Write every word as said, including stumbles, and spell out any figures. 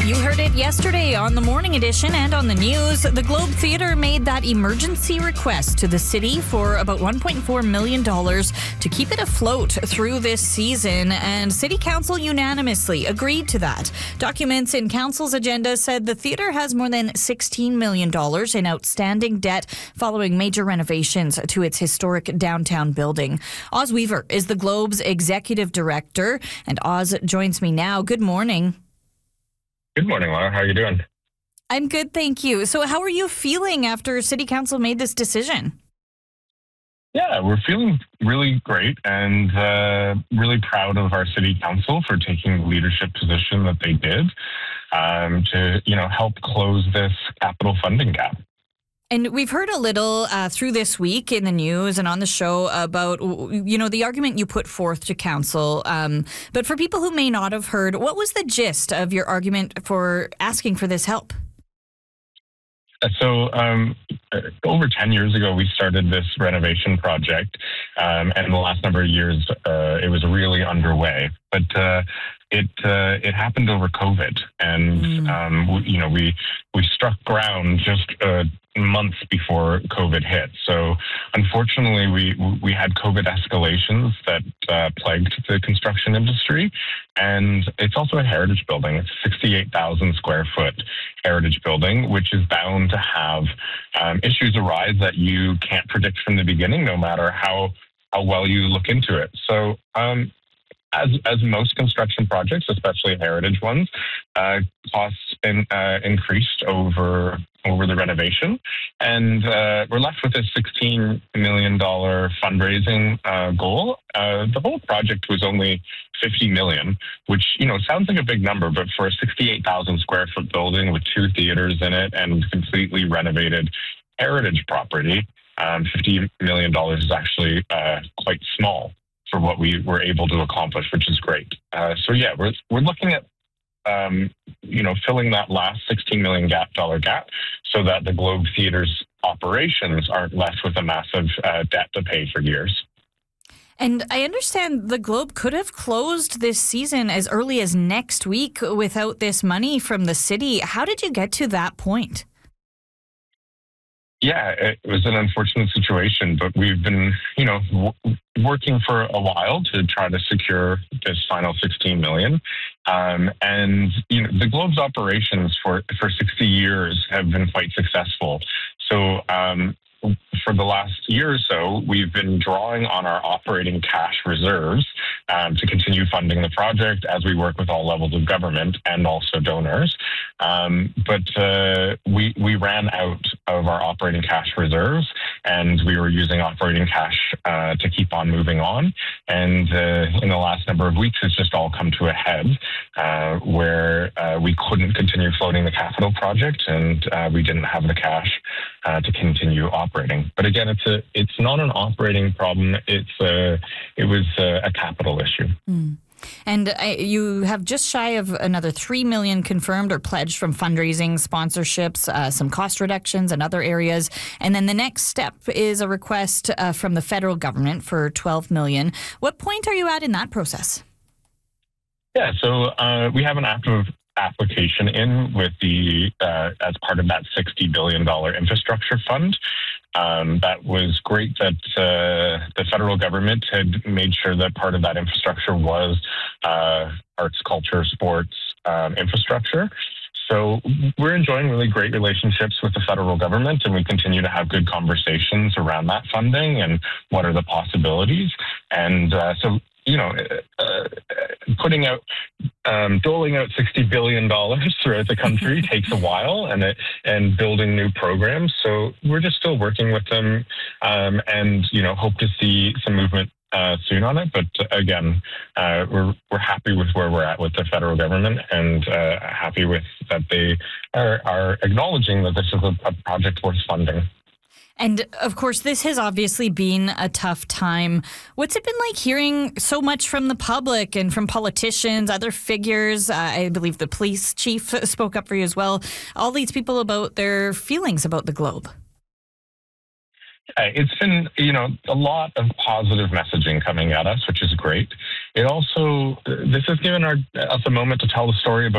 You heard it yesterday on the Morning Edition and on the news. The Globe Theatre made that emergency request to the city for about one point four million dollars to keep it afloat through this season, and City Council unanimously agreed to that. Documents in Council's agenda said the theatre has more than sixteen million dollars in outstanding debt following major renovations to its historic downtown building. Oz Weaver is the Globe's executive director, and Oz joins me now. Good morning. Good morning, Laura. How are you doing? I'm good, thank you. So how are you feeling after City Council made this decision? Yeah, we're feeling really great and uh, really proud of our City Council for taking the leadership position that they did um, to, you know, help close this capital funding gap. And we've heard a little uh, through this week in the news and on the show about, you know, the argument you put forth to council. Um, but for people who may not have heard, what was the gist of your argument for asking for this help? So um, over ten years ago, we started this renovation project. Um, and in the last number of years, uh, it was really underway. But uh, it uh, it happened over COVID. And, mm. um, we, you know, we, we struck ground just uh, months before COVID hit. So unfortunately, we we had COVID escalations that uh, plagued the construction industry. And it's also a heritage building. It's a sixty-eight thousand square foot heritage building, which is bound to have um, issues arise that you can't predict from the beginning, no matter how, how well you look into it. So um, as as most construction projects, especially heritage ones, uh, costs in, uh, increased over over the renovation, and uh, we're left with a sixteen million dollars fundraising uh, goal. Uh, the whole project was only fifty million dollars, which, you know, sounds like a big number, but for a sixty-eight thousand square foot building with two theaters in it and completely renovated heritage property, um, fifty million dollars is actually uh, quite small for what we were able to accomplish, which is great. Uh, so yeah, we're we're looking at um, you know filling that last sixteen million dollar gap, so that the Globe Theatre's operations aren't left with a massive uh, debt to pay for years. And I understand the Globe could have closed this season as early as next week without this money from the city. How did you get to that point? Yeah, it was an unfortunate situation, but we've been, you know, w- working for a while to try to secure this final sixteen million dollars. Um, and, you know, the Globe's operations for, for sixty years have been quite successful. So, um, for the last year or so, we've been drawing on our operating cash reserves um, to continue funding the project as we work with all levels of government and also donors. Um, but uh, we we ran out of our operating cash reserves, and we were using operating cash uh, to keep on moving on. And uh, in the last number of weeks, it's just all come to a head uh, where uh, we couldn't continue floating the capital project, and uh, we didn't have the cash uh, to continue operating. But again, it's a it's not an operating problem. It's a it was a, a capital issue. Mm. And uh, you have just shy of another three million dollars confirmed or pledged from fundraising, sponsorships, uh, some cost reductions and other areas. And then the next step is a request uh, from the federal government for twelve million dollars. What point are you at in that process? Yeah, so uh, we have an active application in with the uh, as part of that sixty billion dollars infrastructure fund. Um, that was great that uh, the federal government had made sure that part of that infrastructure was uh, arts, culture, sports um, infrastructure. So we're enjoying really great relationships with the federal government, and we continue to have good conversations around that funding and what are the possibilities. And uh, so, you know, uh, putting out, um, doling out sixty billion dollars throughout the country takes a while, and it, and building new programs. So we're just still working with them, um, and, you know, hope to see some movement uh, soon on it. But again, uh, we're we're happy with where we're at with the federal government, and uh, happy with that they are, are acknowledging that this is a, a project worth funding. And of course, this has obviously been a tough time. What's it been like hearing so much from the public and from politicians, other figures? Uh, I believe the police chief spoke up for you as well. All these people about their feelings about the Globe. Uh, it's been, you know, a lot of positive messaging coming at us, which is great. It also, this has given our, us a moment to tell the story about